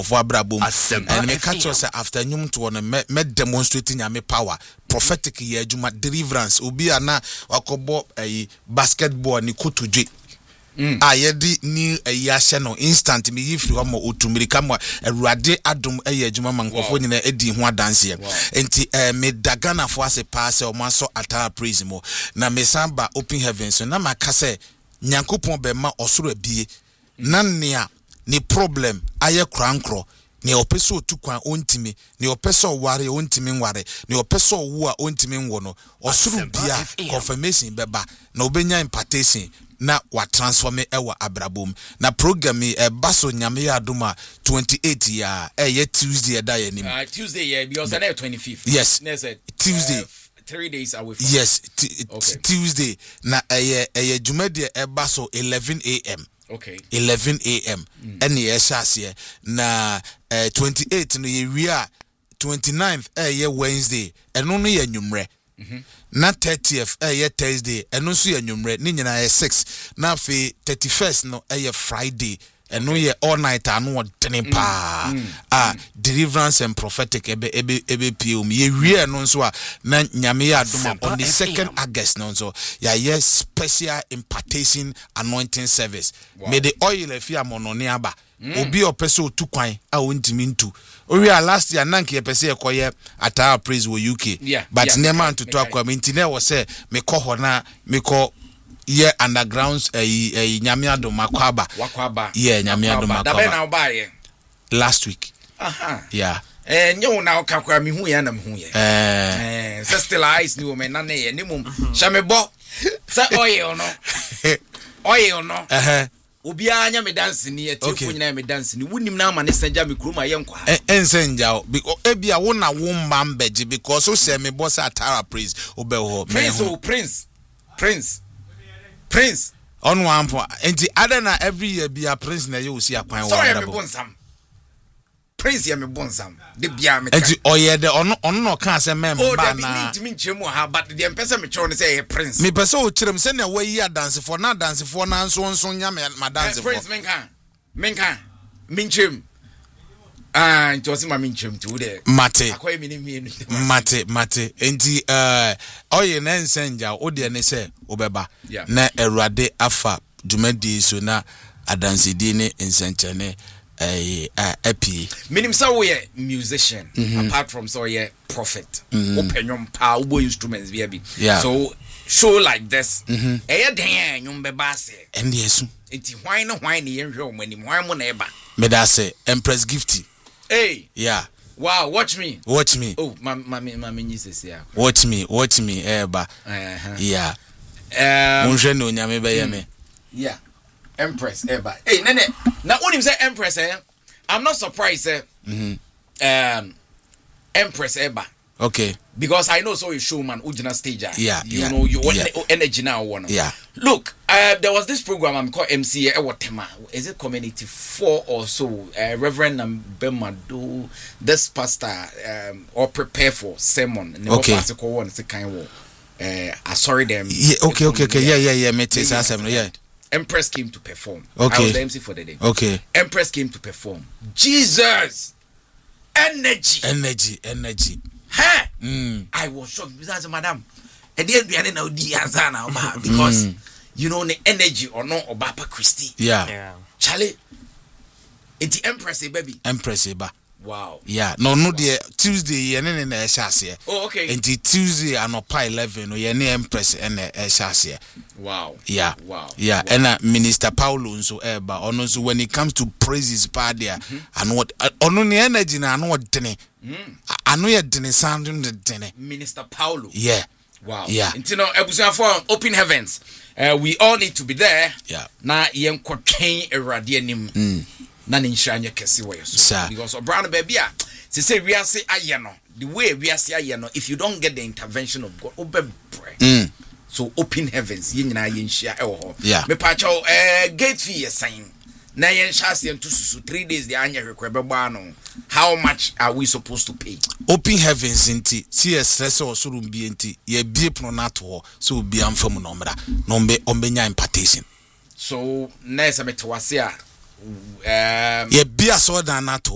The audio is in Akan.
of abrabom and me catch us after nyum to on me demonstrating nyame power prophetic ye adwuma deliverance obi ana wakobo basketball ni kotodwe ayedi ni ayahye no instant me yifri ho mo otumirika mo awurade adom adwuma mankofo nyina edi ho adanse enti me dagana fo ase pass o maso Atara praise mo na me samba open heavens na makase nyankopon be ma osoro abie na nea ni problem aye krankro ni opeso otukwan ontimi ni opeso ware ontimi nware ni opeso owu a ontimi nwo no osoro bia confirmation beba na obenya impartation na wa transform ewa abrabom na program baso nyame ya adoma 28 ya ye Tuesday da ya nim Tuesday yeah because na 25th yes Tuesday 3 days away from yes Tuesday na ye jumade baso 11 am okay 11 am any yeshase na 28 no ye wia 29th ye Wednesday eno no ye nwumre na 30th ye Thursday eno so ye nwumre ni nyina ye 6 na fe 31st no ye Friday eno ye all night anu odene pa deliverance and prophetic ebe pium ye wie no so a na nyame ya adoma on the 2nd August no so ya ye special impartation anointing service may the oil efi amonone aba obi opese otukwan a ontimi ntu owia last year nanke ye pese ekoye Atara praise wo UK but never to talk am intine wo say me ko ho na me ko ye undergrounds nyame adoma kwaba yeah nyame adoma kwaba da na obaye last week yeah nyo na okakwa me hu ya na me hu ye still eyes ni wo me na ne ye ni mum shamebo sa oil no obi anya me dance ni etifo nyina me dance ni wunim na ama ne sanja me kuruma ye nkwa ensenja because ebia wo na wo mba mbeji because so say me boss Atara praise obeho Prince on one point enti adana every year bia Prince na ye osi akwan wo Prince ya me bonsam de bia me enti oye de ono no kan se memba na need me nchemu ha but the empesa me chow ne say Prince me pese o kirem se na wayi dance for na dance for na nso nya me dance for Prince menka minchem nti osi ma minchem tu de mate akoy mi mate enti oye na nsenja o de ne se obeba na Awurade afa dwumadi so na adansedi ne nsenchene epi minim say we musician apart from so ye prophet openyom pa ubo instruments bi so show like this den nyom be ba se and yesu enti hwan ne ye hwe o mani hwan mo na eba me da say Empress Gifty yeah wow watch me oh mama nyisese ya watch me eba yeah unje no nyame be ye me yeah Empress eba nene na onim say Empress I'm not surprised Empress eba okay because I know so a showman ujina stage you know you want energy now one look there was this program I'm called MC Ewotema is it community 4 or so Reverend Bemado this pastor or prepare for sermon okay one is kind of I sorry them okay yeah me say yeah Empress came to perform. Okay. I was the MC for the day. Okay. Empress came to perform. Jesus! Energy. Huh? I was shocked. Because, madam, because, you know, the energy or no, or Baba Christie. Yeah. Charlie, it's the Empress, baby. Empress, eba. Wow. Yeah. No, the Tuesday, and then chassis. Oh, okay. And the Tuesday, and no pie 11, or any Empress and chassis. Wow. Yeah. And Minister Paulo so eba ono so when it comes to praises part there and what ono the energy na ano dene ano ye dene sound dene Minister Paulo yeah wow you know ebusia for open heavens we all need to be there na yenkotwen Awurade anim na ne nhyanye kese wo yeso because Brown baby say we are say aye no the way we are say aye no if you don't get the intervention of God obebre so open heavens yenyina yenhia ewo ho me pacho gate fee sign na yenhia se ntususu 3 days the anya hwekwebeba no how much are we supposed to pay open heavens inti see stress or surumbi inti ye biepno nato so bi amfam no mra no ombenya impartation so na ese metwase a ye bia so dan nato